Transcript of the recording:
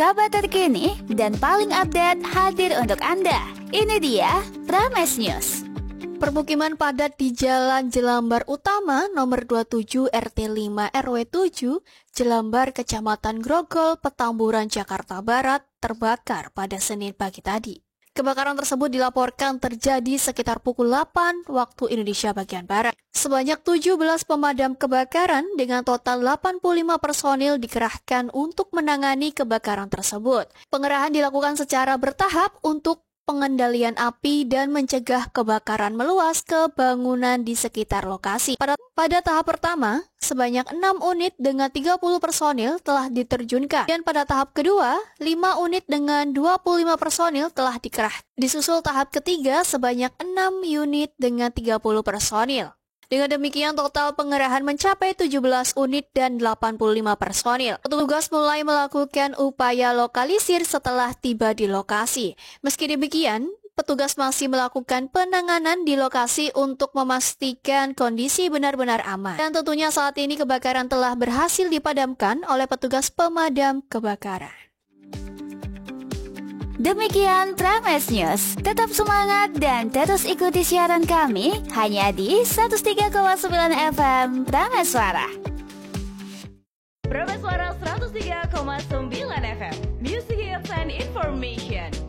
kabar terkini dan paling update hadir untuk Anda. Ini dia Prames News. Permukiman padat di Jalan Jelambar Utama nomor 27 RT 5 RW 7, Jelambar, Kecamatan Grogol, Petamburan, Jakarta Barat terbakar pada Senin pagi tadi. Kebakaran tersebut dilaporkan terjadi sekitar pukul 8 waktu Indonesia bagian Barat. Sebanyak 17 pemadam kebakaran dengan total 85 personil dikerahkan untuk menangani kebakaran tersebut. Pengerahan dilakukan secara bertahap untuk pengendalian api dan mencegah kebakaran meluas ke bangunan di sekitar lokasi. Pada tahap pertama, sebanyak 6 unit dengan 30 personil telah diterjunkan. Dan pada tahap kedua, 5 unit dengan 25 personil telah dikerahkan. Disusul tahap ketiga sebanyak 6 unit dengan 30 personil. Dengan demikian total pengerahan mencapai 17 unit dan 85 personil. Petugas mulai melakukan upaya lokalisir setelah tiba di lokasi. Meski demikian, petugas masih melakukan penanganan di lokasi untuk memastikan kondisi benar-benar aman. Dan tentunya saat ini kebakaran telah berhasil dipadamkan oleh petugas pemadam kebakaran. Demikian Prames News. Tetap semangat dan terus ikuti siaran kami hanya di 103,9 FM Prames Suara. Prames Suara 103,9 FM. Music Hits and Information.